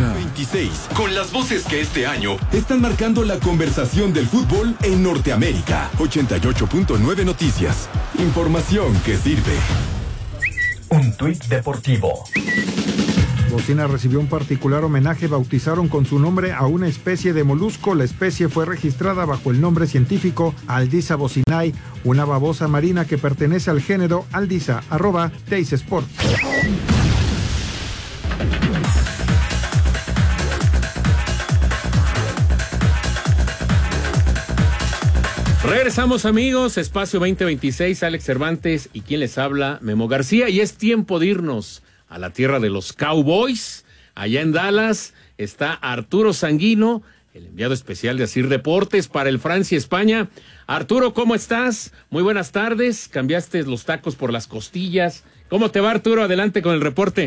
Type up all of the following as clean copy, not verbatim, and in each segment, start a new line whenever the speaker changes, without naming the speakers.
26, con las voces que este año están marcando la conversación del fútbol en Norteamérica. 88.9 Noticias. Información que sirve.
Un tuit deportivo.
Bocina recibió un particular homenaje. Bautizaron con su nombre a una especie de molusco. La especie fue registrada bajo el nombre científico Aldisa bocinae, una babosa marina que pertenece al género Aldisa. @Teis Sport.
Regresamos, amigos, Espacio 2026, Alex Cervantes y quien les habla, Memo García, y es tiempo de irnos a la tierra de los Cowboys. Allá en Dallas está Arturo Sanguino, el enviado especial de Asir Deportes para el Francia-España. Arturo, ¿cómo estás? Muy buenas tardes, cambiaste los tacos por las costillas. ¿Cómo te va, Arturo? Adelante con el reporte.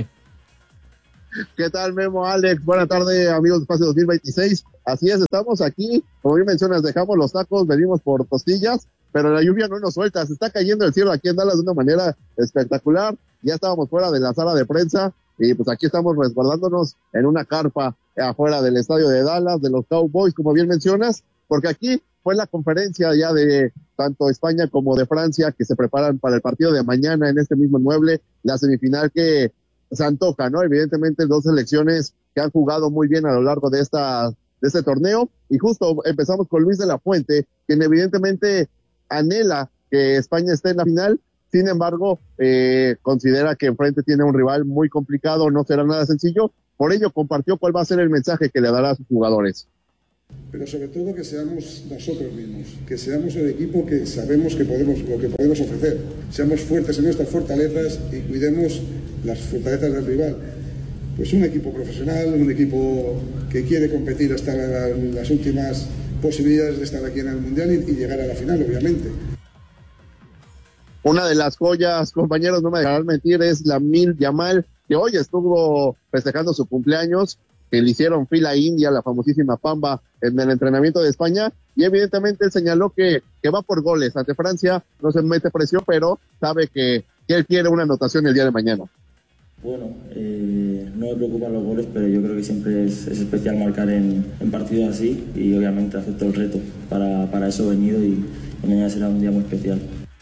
¿Qué tal, Memo, Alex? Buenas tardes, amigos de Espacio 2026. Así es, estamos aquí, como bien mencionas, dejamos los tacos, venimos por costillas, pero la lluvia no nos suelta, se está cayendo el cielo aquí en Dallas de una manera espectacular. Ya estábamos fuera de la sala de prensa y pues aquí estamos resguardándonos en una carpa afuera del estadio de Dallas, de los Cowboys, como bien mencionas, porque aquí fue la conferencia ya de tanto España como de Francia que se preparan para el partido de mañana en este mismo inmueble, la semifinal que se antoja, ¿no? Evidentemente dos selecciones que han jugado muy bien a lo largo de este torneo, y justo empezamos con Luis de la Fuente, quien evidentemente anhela que España esté en la final. Sin embargo, considera que enfrente tiene un rival muy complicado, no será nada sencillo. Por ello compartió cuál va a ser el mensaje que le dará a sus jugadores.
Pero sobre todo que seamos nosotros mismos, que seamos el equipo que sabemos que podemos, lo que podemos ofrecer. Seamos fuertes en nuestras fortalezas y cuidemos las fortalezas del rival. Pues un equipo profesional, un equipo que quiere competir hasta las últimas posibilidades de estar aquí en el Mundial y llegar a la final, obviamente.
Una de las joyas, compañeros, no me dejarán mentir, es Lamine Yamal, que hoy estuvo festejando su cumpleaños, que le hicieron fila india, la famosísima Pamba, en el entrenamiento de España, y evidentemente él señaló que va por goles. Ante Francia no se mete presión, pero sabe que él quiere una anotación el día de mañana.
Bueno, no me preocupan los goles, pero yo creo que siempre es especial marcar en partidos así, y obviamente acepto el reto. Para eso he venido y mañana será un día muy especial.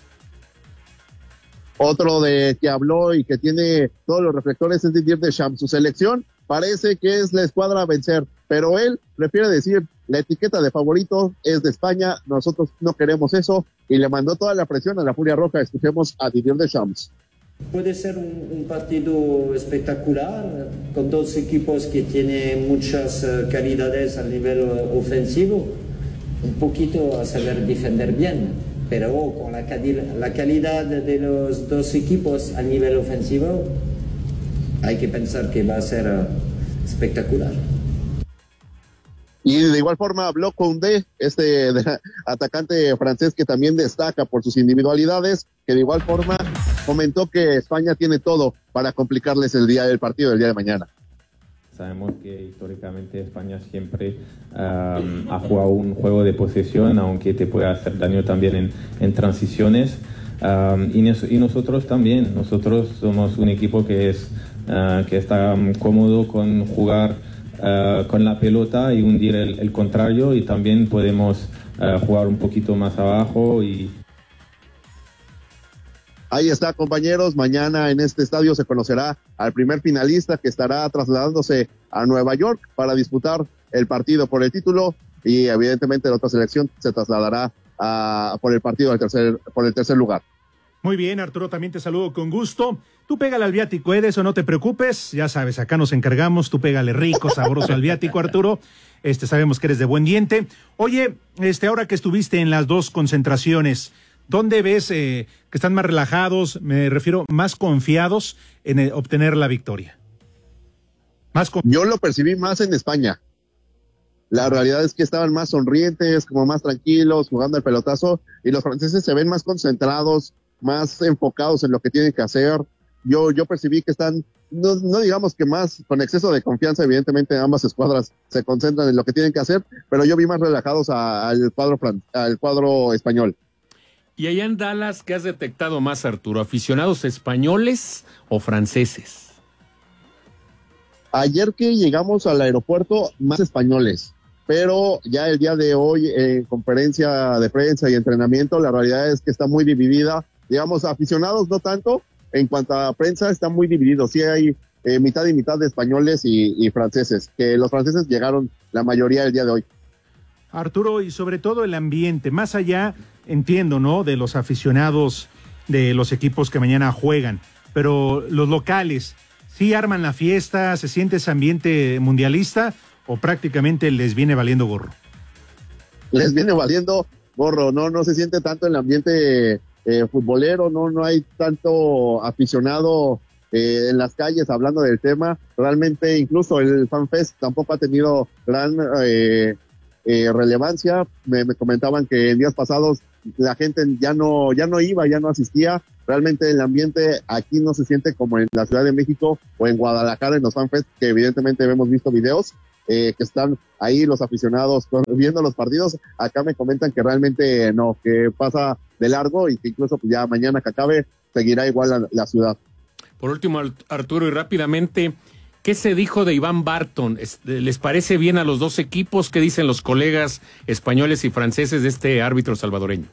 Otro de que habló y que tiene todos los reflectores es Didier Deschamps. Su selección parece que es la escuadra a vencer, pero él prefiere decir, la etiqueta de favorito es de España, nosotros no queremos eso, y le mandó toda la presión a la Furia Roja. Escuchemos a Didier Deschamps.
Puede ser un partido espectacular, con dos equipos que tienen muchas calidades a nivel ofensivo, un poquito a saber defender bien, pero con la calidad de los dos equipos a nivel ofensivo, hay que pensar que va a ser espectacular.
Y de igual forma habló Koundé, atacante francés que también destaca por sus individualidades, que de igual forma comentó que España tiene todo para complicarles el partido del día de mañana.
Sabemos que históricamente España siempre ha jugado un juego de posesión, aunque te puede hacer daño también en transiciones. Y nosotros también, nosotros somos un equipo que está cómodo con jugar con la pelota y hundir el contrario, y también podemos jugar un poquito más abajo. Y
ahí está, compañeros, mañana en este estadio se conocerá al primer finalista, que estará trasladándose a Nueva York para disputar el partido por el título, y evidentemente la otra selección se trasladará por el partido por el tercer lugar.
Muy bien, Arturo, también te saludo con gusto. Tú pégale al viático, de eso no te preocupes. Ya sabes, acá nos encargamos. Tú pégale rico, sabroso al viático, Arturo. Sabemos que eres de buen diente. Oye, ahora que estuviste en las dos concentraciones, ¿dónde ves que están más relajados? Me refiero, más confiados en obtener la victoria.
Yo lo percibí más en España. La realidad es que estaban más sonrientes, como más tranquilos, jugando el pelotazo, y los franceses se ven más concentrados, más enfocados en lo que tienen que hacer. Yo percibí que están, no digamos que más con exceso de confianza. Evidentemente ambas escuadras se concentran en lo que tienen que hacer, pero yo vi más relajados al cuadro español.
Y allá en Dallas, ¿qué has detectado más, Arturo? ¿Aficionados españoles o franceses?
Ayer que llegamos al aeropuerto, más españoles, pero ya el día de hoy, en conferencia de prensa y entrenamiento, la realidad es que está muy dividida. Digamos, aficionados no tanto, en cuanto a prensa está muy dividido. Sí hay mitad y mitad de españoles y franceses, que los franceses llegaron la mayoría el día de hoy.
Arturo, y sobre todo el ambiente, más allá, entiendo, ¿no?, de los aficionados de los equipos que mañana juegan, pero los locales, ¿sí arman la fiesta? ¿Se siente ese ambiente mundialista o prácticamente les viene valiendo gorro?
Les viene valiendo gorro, no se siente tanto el ambiente futbolero, no hay tanto aficionado en las calles hablando del tema. Realmente incluso el FanFest tampoco ha tenido gran relevancia. Me comentaban que en días pasados la gente ya no iba, ya no asistía. Realmente el ambiente aquí no se siente como en la Ciudad de México o en Guadalajara en los FanFest, que evidentemente hemos visto videos que están ahí los aficionados viendo los partidos. Acá me comentan que realmente no, que pasa de largo y que incluso pues, ya mañana que acabe seguirá igual la ciudad.
Por último, Arturo, y rápidamente, ¿qué se dijo de Iván Barton? ¿Les parece bien a los dos equipos? ¿Qué dicen los colegas españoles y franceses de este árbitro salvadoreño?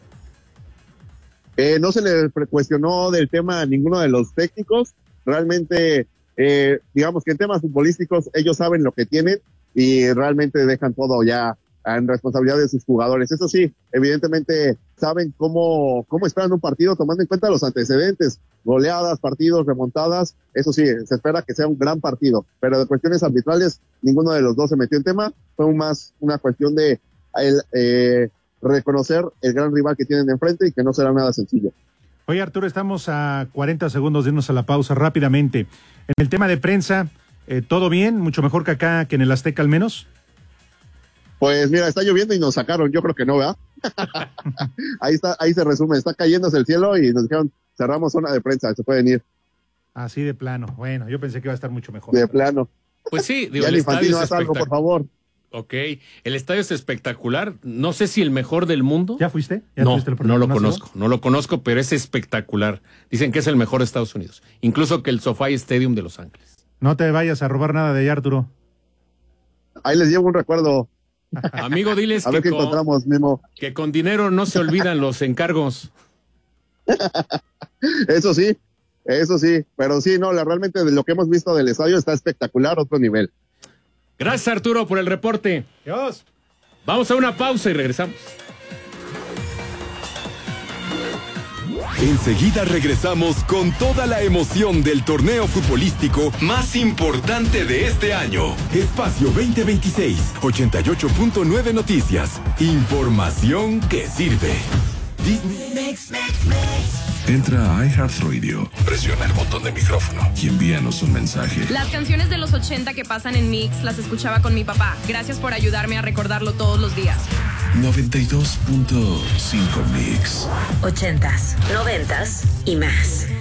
No se le cuestionó del tema a ninguno de los técnicos. Realmente, digamos que en temas futbolísticos ellos saben lo que tienen y realmente dejan todo ya en responsabilidad de sus jugadores. Eso sí, evidentemente saben cómo esperan un partido tomando en cuenta los antecedentes, goleadas, partidos, remontadas. Eso sí, se espera que sea un gran partido, pero de cuestiones arbitrales ninguno de los dos se metió en tema. Fue más una cuestión de reconocer el gran rival que tienen enfrente y que no será nada sencillo.
Oye, Arturo, estamos a 40 segundos de irnos a la pausa rápidamente. En el tema de prensa, ¿todo bien? ¿Mucho mejor que acá, que en el Azteca al menos?
Pues mira, está lloviendo y nos sacaron, yo creo que no, ¿verdad? Ahí se resume, está cayéndose el cielo y nos dijeron, cerramos zona de prensa, se pueden ir.
Así de plano, bueno, yo pensé que iba a estar mucho mejor.
De plano.
Pues sí, digo,
ya
el estadio es
haz algo, por favor.
Ok, el estadio es espectacular, no sé si el mejor del mundo.
¿Ya fuiste?
No lo conozco, pero es espectacular. Dicen que es el mejor de Estados Unidos, incluso que el SoFi Stadium de Los Ángeles.
No te vayas a robar nada de allá, Arturo.
Ahí les llevo un recuerdo.
Amigo, diles
a ver qué encontramos, Memo.
Que con dinero no se olvidan los encargos.
Eso sí, pero sí, no, realmente de lo que hemos visto del estadio está espectacular, otro nivel.
Gracias, Arturo, por el reporte.
Dios.
Vamos a una pausa y regresamos.
Enseguida regresamos con toda la emoción del torneo futbolístico más importante de este año. Espacio 2026, 88.9 Noticias. Información que sirve. Disney.
Entra a iHeartRadio, presiona el botón de micrófono y envíanos un mensaje.
Las canciones de los 80 que pasan en Mix las escuchaba con mi papá. Gracias por ayudarme a recordarlo todos los días.
92.5 Mix.
80s, 90s y más.